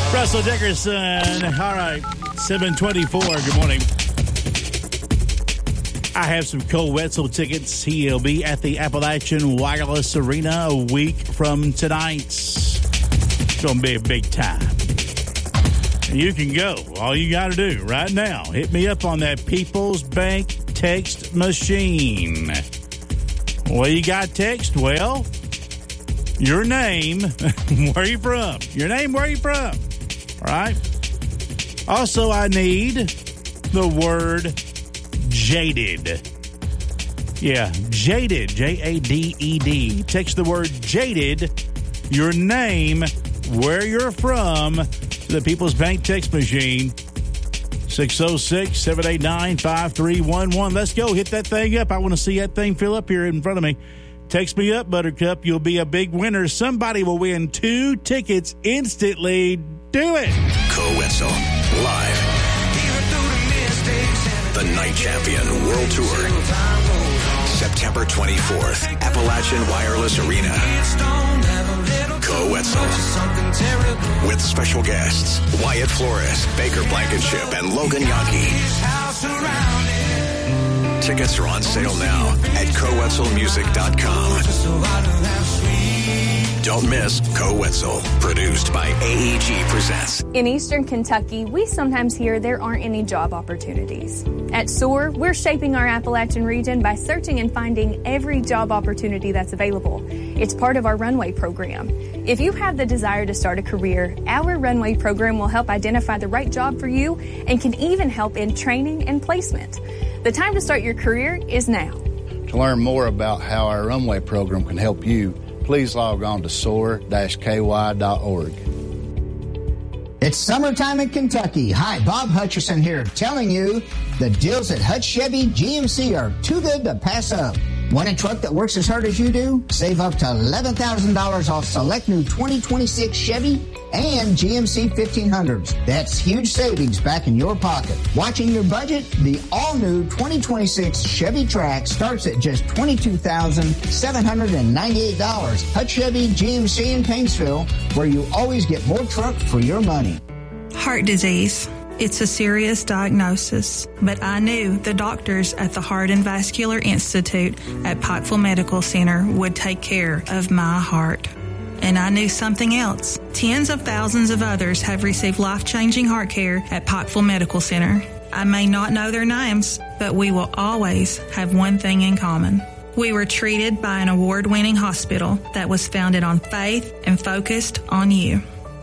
Russell Dickerson. All right, 7:24. Good morning. I have some Cole Wetzel tickets. He'll be at the Appalachian Wireless Arena a week from tonight. It's going to be a big time. You can go. All you got to do right now, hit me up on that People's Bank text machine. What you got text? Well, your name, where you from? Your name, where you from? All right. Also, I need the word jaded. Yeah, jaded, J-A-D-E-D. Text the word jaded, your name, where you're from, to the People's Bank text machine, 606-789-5311. Let's go. Hit that thing up. I want to see that thing fill up here in front of me. Text me up, Buttercup. You'll be a big winner. Somebody will win 2 tickets instantly. Do it. Cole Wetzel, live. The Night Champion World Tour. September 24th, Appalachian Wireless Arena. Cole Wetzel. With special guests, Wyatt Flores, Baker Blankenship, and Logan Yankee. Tickets are on sale now at CoWetzelMusic.com. Don't miss Cole Wetzel, produced by AEG Presents. In Eastern Kentucky, we sometimes hear there aren't any job opportunities. At SOAR, we're shaping our Appalachian region by searching and finding every job opportunity that's available. It's part of our Runway program. If you have the desire to start a career, our Runway program will help identify the right job for you and can even help in training and placement. The time to start your career is now. To learn more about how our Runway program can help you, please log on to soar-ky.org. It's summertime in Kentucky. Hi, Bob Hutcherson here, telling you the deals at Hutch Chevy GMC are too good to pass up. Want a truck that works as hard as you do? Save up to $11,000 off select new 2026 Chevy and GMC 1500s. That's huge savings back in your pocket. Watching your budget? The all-new 2026 Chevy Trax starts at just $22,798. Hutch Chevy GMC in Paintsville, where you always get more truck for your money. Heart disease. It's a serious diagnosis, but I knew the doctors at the Heart and Vascular Institute at Pikeville Medical Center would take care of my heart. And I knew something else. Tens of thousands of others have received life-changing heart care at Pikeville Medical Center. I may not know their names, but we will always have one thing in common. We were treated by an award-winning hospital that was founded on faith and focused on you.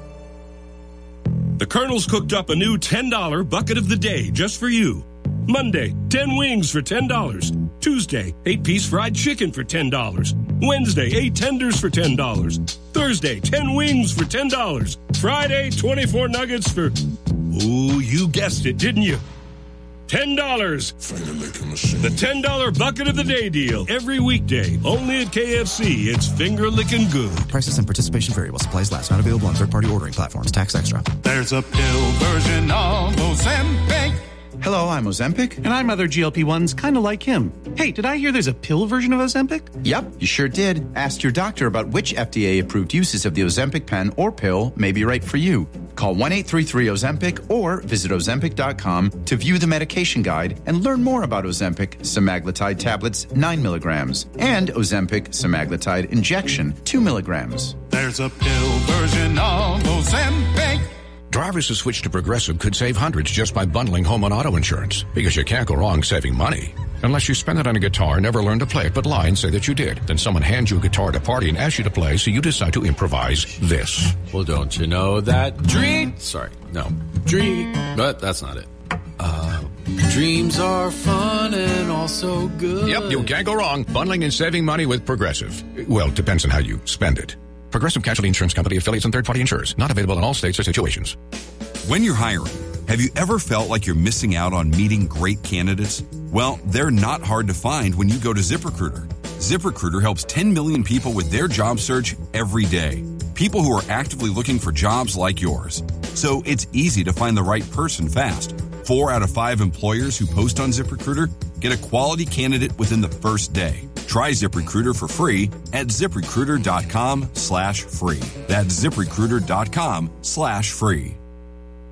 The Colonel's cooked up a new $10 bucket of the day just for you. Monday, 10 wings for $10. Tuesday, 8-piece fried chicken for $10. Wednesday, 8 tenders for $10. Thursday, 10 wings for $10. Friday, 24 nuggets for, ooh, you guessed it, didn't you? $10. The $10 bucket of the day deal. Every weekday, only at KFC. It's finger licking good. Prices and participation vary while supplies last. Not available on third-party ordering platforms. Tax extra. There's a pill version of Ozempic. Hello, I'm Ozempic. And I'm other GLP-1s kind of like him. Hey, did I hear there's a pill version of Ozempic? Yep, you sure did. Ask your doctor about which FDA-approved uses of the Ozempic pen or pill may be right for you. Call 1-833-OZEMPIC or visit Ozempic.com to view the medication guide and learn more about Ozempic semaglutide tablets 9 milligrams and Ozempic semaglutide injection 2 milligrams. There's a pill version of Ozempic. Drivers who switch to Progressive could save hundreds just by bundling home and auto insurance, because you can't go wrong saving money. Unless you spend it on a guitar, never learn to play it, but lie and say that you did. Then someone hands you a guitar at a party and asks you to play, so you decide to improvise this. Well, don't you know that but that's not it. Dreams are fun and also good. Yep, you can't go wrong bundling and saving money with Progressive. Well, it depends on how you spend it. Progressive Casualty Insurance Company, affiliates, and third-party insurers. Not available in all states or situations. When you're hiring, have you ever felt like you're missing out on meeting great candidates? Well, they're not hard to find when you go to ZipRecruiter. ZipRecruiter helps 10 million people with their job search every day. People who are actively looking for jobs like yours. So it's easy to find the right person fast. 4 out of 5 employers who post on ZipRecruiter get a quality candidate within the first day. Try ZipRecruiter for free at ZipRecruiter.com/free. That's ZipRecruiter.com/free.